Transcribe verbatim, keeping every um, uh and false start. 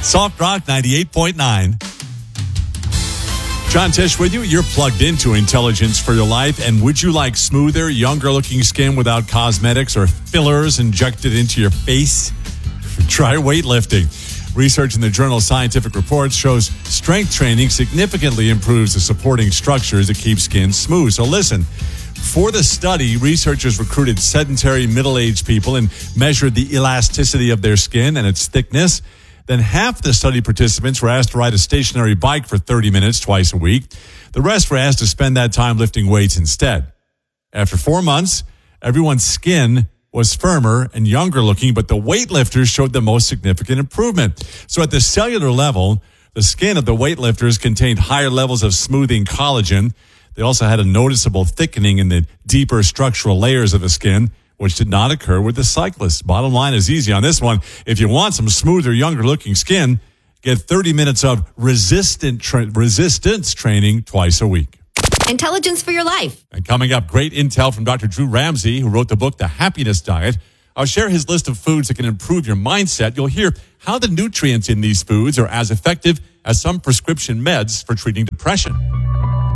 Soft Rock ninety-eight point nine. John Tish with you. You're plugged into Intelligence for Your Life. And would you like smoother, younger-looking skin without cosmetics or fillers injected into your face? Try weightlifting. Research in the journal Scientific Reports shows strength training significantly improves the supporting structures that keep skin smooth. So listen, for the study, researchers recruited sedentary middle-aged people and measured the elasticity of their skin and its thickness. Then half the study participants were asked to ride a stationary bike for thirty minutes twice a week. The rest were asked to spend that time lifting weights instead. After four months, everyone's skin was firmer and younger looking, but the weightlifters showed the most significant improvement. So at the cellular level, the skin of the weightlifters contained higher levels of smoothing collagen. They also had a noticeable thickening in the deeper structural layers of the skin, which did not occur with the cyclists. Bottom line is easy on this one. If you want some smoother, younger looking skin, get thirty minutes of resistant tra- resistance training twice a week. Intelligence for Your Life. And coming up, great intel from Doctor Drew Ramsey, who wrote the book, The Happiness Diet. I'll share his list of foods that can improve your mindset. You'll hear how the nutrients in these foods are as effective as some prescription meds for treating depression.